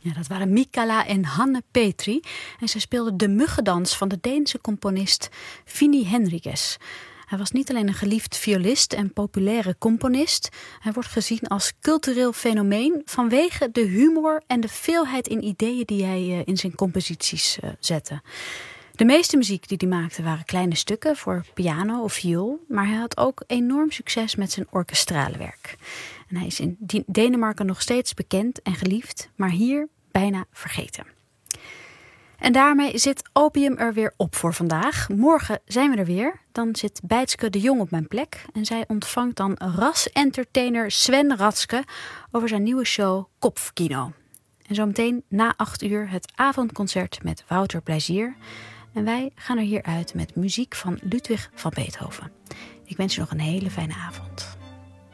Ja, dat waren Mikala en Hanne Petri. En zij speelden de muggendans van de Deense componist Fini Henriques. Hij was niet alleen een geliefd violist en populaire componist. Hij wordt gezien als cultureel fenomeen vanwege de humor en de veelheid in ideeën die hij in zijn composities zette. De meeste muziek die hij maakte waren kleine stukken voor piano of viool. Maar hij had ook enorm succes met zijn orkestrale werk. En hij is in Denemarken nog steeds bekend en geliefd, maar hier bijna vergeten. En daarmee zit Opium er weer op voor vandaag. Morgen zijn we er weer. Dan zit Bijtske de Jong op mijn plek. En zij ontvangt dan ras-entertainer Sven Ratske over zijn nieuwe show Kopfkino. En zometeen na 8 uur het avondconcert met Wouter Plezier. En wij gaan er hier uit met muziek van Ludwig van Beethoven. Ik wens je nog een hele fijne avond.